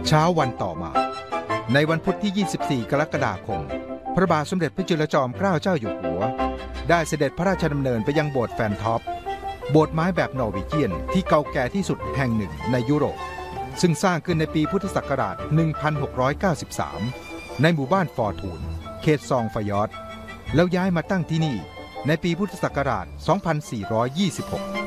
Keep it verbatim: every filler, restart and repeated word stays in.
เช้าวันต่อมาในวันพุธที่ยี่สิบสี่กรกฎาคมพระบาทสมเด็จพระจุลจอมเกล้าเจ้าอยู่หัวได้เสด็จพระราชดำเนินไปยังโบสถ์แฟนท็อปโบสถ์ไม้แบบนอร์วีเจียนที่เก่าแก่ที่สุดแห่งหนึ่งในยุโรปซึ่งสร้างขึ้นในปีพุทธศักราช หนึ่งพันหกร้อยเก้าสิบสาม ในหมู่บ้านฟอร์ทูนเขตซองฟยอดแล้วย้ายมาตั้งที่นี่ในปีพุทธศักราช สองพันสี่ร้อยยี่สิบหก